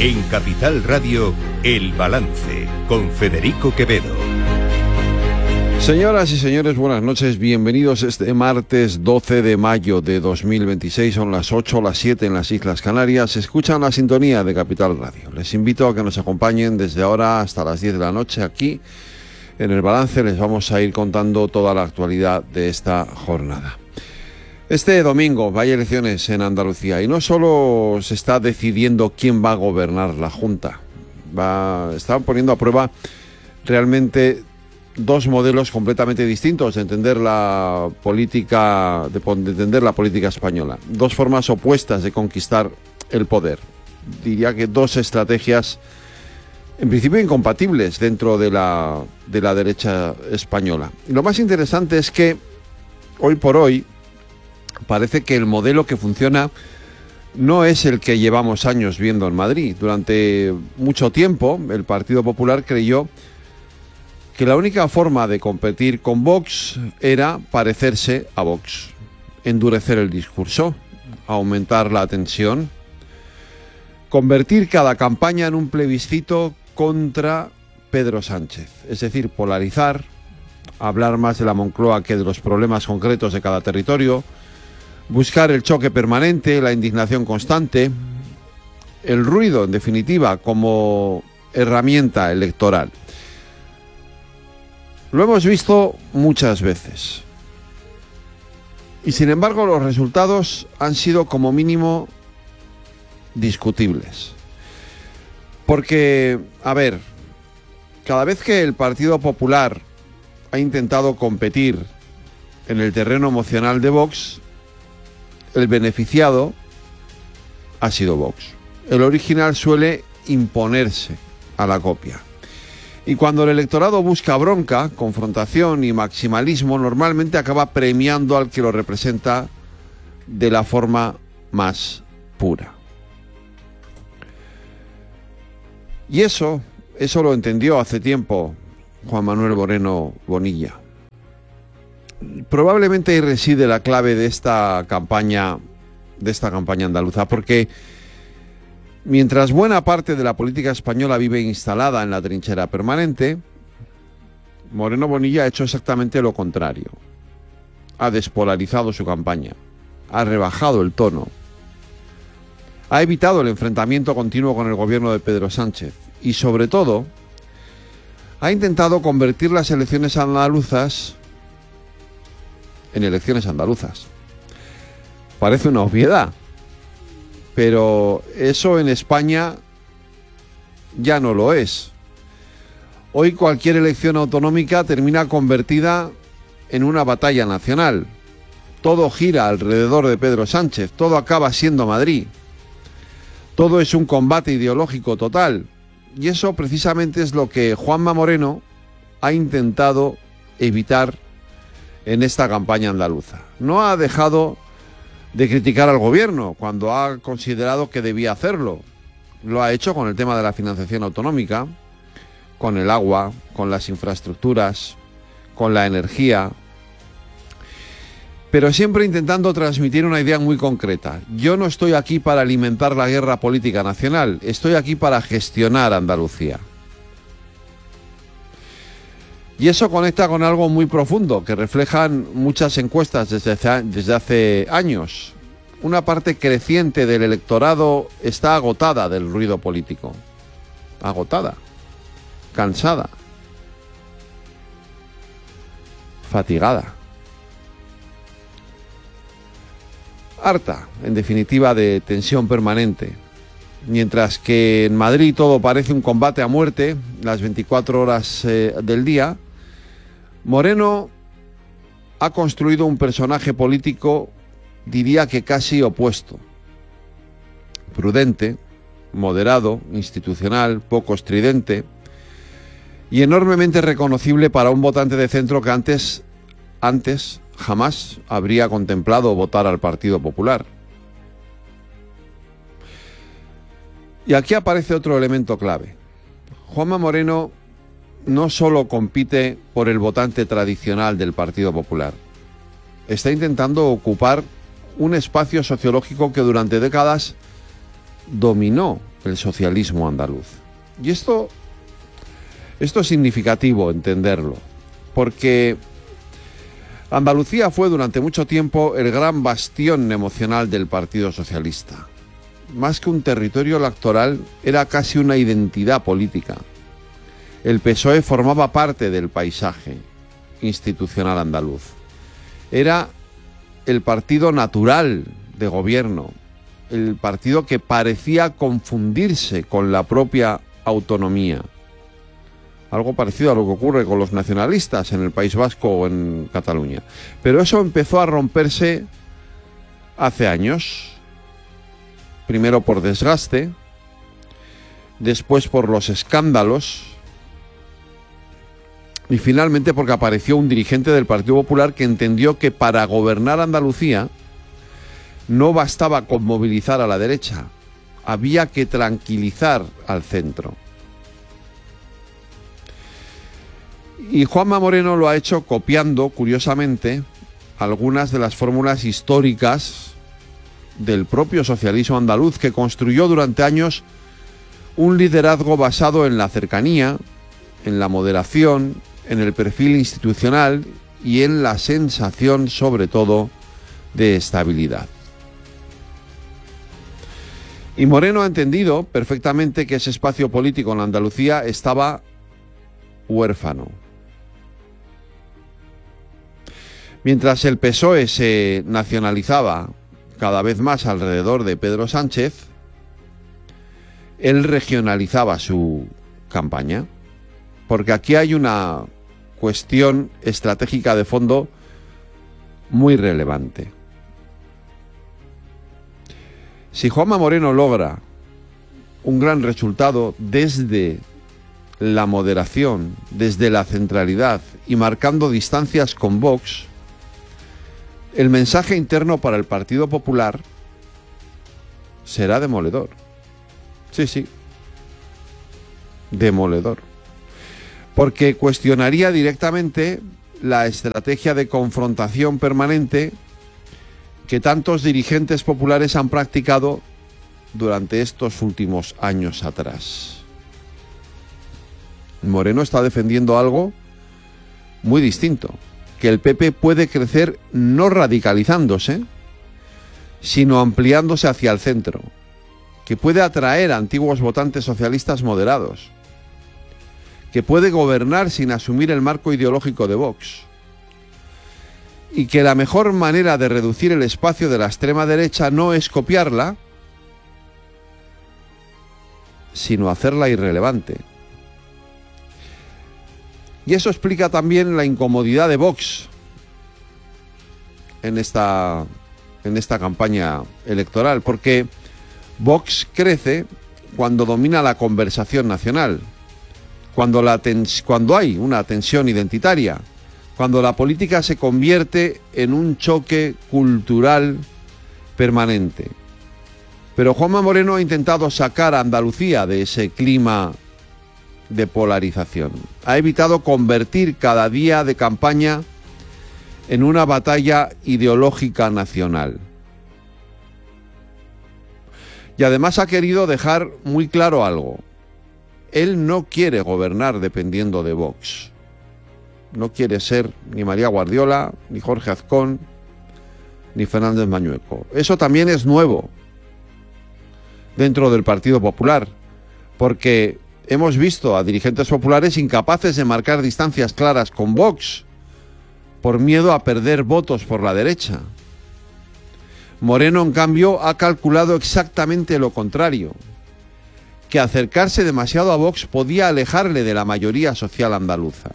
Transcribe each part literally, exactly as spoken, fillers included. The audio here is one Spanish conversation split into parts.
En Capital Radio, El Balance, con Federico Quevedo. Señoras y señores, buenas noches, bienvenidos este martes doce de mayo de dos mil veintiséis, son las ocho, las siete en las Islas Canarias, escuchan la sintonía de Capital Radio. Les invito a que nos acompañen desde ahora hasta las diez de la noche aquí en El Balance. Les vamos a ir contando toda la actualidad de esta jornada. Este domingo hay elecciones en Andalucía y no solo se está decidiendo quién va a gobernar la Junta, va, están poniendo a prueba realmente dos modelos completamente distintos de entender la política, de, de entender la política española, dos formas opuestas de conquistar el poder. Diría que dos estrategias en principio incompatibles dentro de la, de la derecha española. Y lo más interesante es que hoy por hoy parece que el modelo que funciona no es el que llevamos años viendo en Madrid. Durante mucho tiempo el Partido Popular creyó que la única forma de competir con Vox era parecerse a Vox, endurecer el discurso, aumentar la tensión, convertir cada campaña en un plebiscito contra Pedro Sánchez, es decir, polarizar, hablar más de la Moncloa que de los problemas concretos de cada territorio, buscar el choque permanente, la indignación constante, el ruido, en definitiva, como herramienta electoral. Lo hemos visto muchas veces. Y sin embargo, los resultados han sido como mínimo discutibles. Porque, a ver, cada vez que el Partido Popular ha intentado competir en el terreno emocional de Vox, el beneficiado ha sido Vox. El original suele imponerse a la copia. Y cuando el electorado busca bronca, confrontación y maximalismo, normalmente acaba premiando al que lo representa de la forma más pura. Y eso, eso lo entendió hace tiempo Juan Manuel Moreno Bonilla. Probablemente ahí reside la clave de esta campaña, de esta campaña andaluza, porque mientras buena parte de la política española vive instalada en la trinchera permanente, Moreno Bonilla ha hecho exactamente lo contrario. Ha despolarizado su campaña, ha rebajado el tono, ha evitado el enfrentamiento continuo con el gobierno de Pedro Sánchez y, sobre todo, ha intentado convertir las elecciones andaluzas en elecciones andaluzas. Parece una obviedad, pero eso en España ya no lo es. Hoy cualquier elección autonómica termina convertida en una batalla nacional. Todo gira alrededor de Pedro Sánchez, todo acaba siendo Madrid. Todo es un combate ideológico total. Y eso precisamente es lo que Juanma Moreno ha intentado evitar en esta campaña andaluza. No ha dejado de criticar al gobierno cuando ha considerado que debía hacerlo. Lo ha hecho con el tema de la financiación autonómica, con el agua, con las infraestructuras, con la energía, pero siempre intentando transmitir una idea muy concreta. Yo no estoy aquí para alimentar la guerra política nacional, estoy aquí para gestionar Andalucía. Y eso conecta con algo muy profundo que reflejan muchas encuestas desde hace, desde hace años. Una parte creciente del electorado está agotada del ruido político. Agotada. Cansada. Fatigada. Harta, en definitiva, de tensión permanente. Mientras que en Madrid todo parece un combate a muerte, las veinticuatro horas eh, del día, Moreno ha construido un personaje político, diría que casi opuesto. Prudente, moderado, institucional, poco estridente y enormemente reconocible para un votante de centro que antes, antes jamás habría contemplado votar al Partido Popular. Y aquí aparece otro elemento clave. Juanma Moreno no solo compite por el votante tradicional del Partido Popular, está intentando ocupar un espacio sociológico que durante décadas dominó el socialismo andaluz. Y esto, esto es significativo entenderlo, porque Andalucía fue durante mucho tiempo el gran bastión emocional del Partido Socialista. Más que un territorio electoral, era casi una identidad política. El P S O E formaba parte del paisaje institucional andaluz. Era el partido natural de gobierno, el partido que parecía confundirse con la propia autonomía. Algo parecido a lo que ocurre con los nacionalistas en el País Vasco o en Cataluña. Pero eso empezó a romperse hace años. Primero por desgaste, después por los escándalos y finalmente porque apareció un dirigente del Partido Popular que entendió que para gobernar Andalucía no bastaba con movilizar a la derecha, había que tranquilizar al centro. Y Juanma Moreno lo ha hecho copiando, curiosamente, algunas de las fórmulas históricas del propio socialismo andaluz, que construyó durante años un liderazgo basado en la cercanía, en la moderación, en el perfil institucional y en la sensación, sobre todo, de estabilidad. Y Moreno ha entendido perfectamente que ese espacio político en Andalucía estaba huérfano. Mientras el P S O E se nacionalizaba cada vez más alrededor de Pedro Sánchez, él regionalizaba su campaña, porque aquí hay una cuestión estratégica de fondo muy relevante. Si Juanma Moreno logra un gran resultado desde la moderación, desde la centralidad y marcando distancias con Vox, el mensaje interno para el Partido Popular será demoledor. Sí, sí, demoledor. Porque cuestionaría directamente la estrategia de confrontación permanente que tantos dirigentes populares han practicado durante estos últimos años atrás. Moreno está defendiendo algo muy distinto, que el P P puede crecer no radicalizándose, sino ampliándose hacia el centro, que puede atraer a antiguos votantes socialistas moderados, que puede gobernar sin asumir el marco ideológico de Vox, y que la mejor manera de reducir el espacio de la extrema derecha no es copiarla, sino hacerla irrelevante. Y eso explica también la incomodidad de Vox en esta, en esta campaña electoral, porque Vox crece cuando domina la conversación nacional, cuando, la tens, cuando hay una tensión identitaria, cuando la política se convierte en un choque cultural permanente. Pero Juanma Moreno ha intentado sacar a Andalucía de ese clima de polarización. Ha evitado convertir cada día de campaña en una batalla ideológica nacional. Y además ha querido dejar muy claro algo. Él no quiere gobernar dependiendo de Vox. No quiere ser ni María Guardiola, ni Jorge Azcón, ni Fernández Mañueco. Eso también es nuevo dentro del Partido Popular, porque hemos visto a dirigentes populares incapaces de marcar distancias claras con Vox por miedo a perder votos por la derecha. Moreno, en cambio, ha calculado exactamente lo contrario, que acercarse demasiado a Vox podía alejarle de la mayoría social andaluza.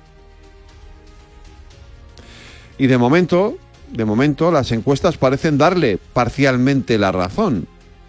Y de momento, de momento, las encuestas parecen darle parcialmente la razón,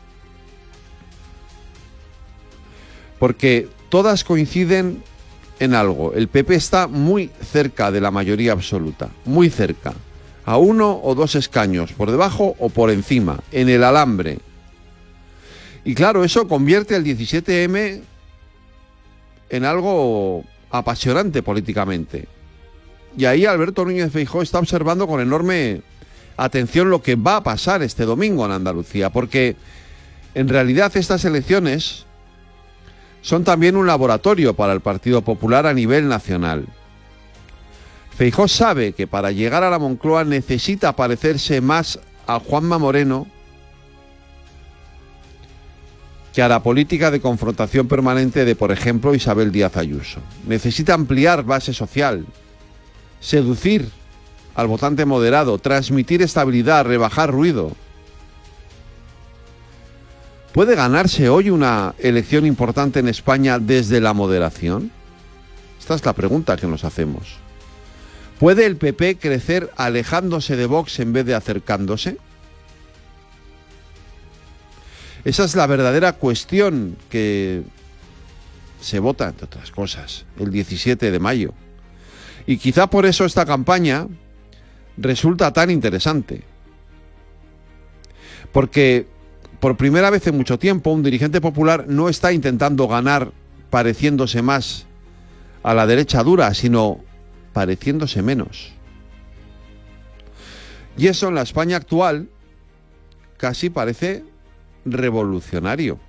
porque todas coinciden en algo. El P P está muy cerca de la mayoría absoluta, muy cerca, a uno o dos escaños, por debajo o por encima, en el alambre. Y claro, eso convierte el diecisiete eme en algo apasionante políticamente. Y ahí Alberto Núñez Feijóo está observando con enorme atención lo que va a pasar este domingo en Andalucía, porque En realidad, estas elecciones son también un laboratorio para el Partido Popular a nivel nacional. Feijóo sabe que para llegar a la Moncloa necesita parecerse más a Juanma Moreno que a la política de confrontación permanente de, por ejemplo, Isabel Díaz Ayuso. Necesita ampliar base social, seducir al votante moderado, transmitir estabilidad, rebajar ruido. ¿Puede ganarse hoy una elección importante en España desde la moderación? Esta es la pregunta que nos hacemos. ¿Puede el P P crecer alejándose de Vox en vez de acercándose? Esa es la verdadera cuestión que se vota, entre otras cosas, el diecisiete de mayo. Y quizá por eso esta campaña resulta tan interesante. Porque por primera vez en mucho tiempo un dirigente popular no está intentando ganar pareciéndose más a la derecha dura, sino pareciéndose menos. Y eso en la España actual casi parece revolucionario.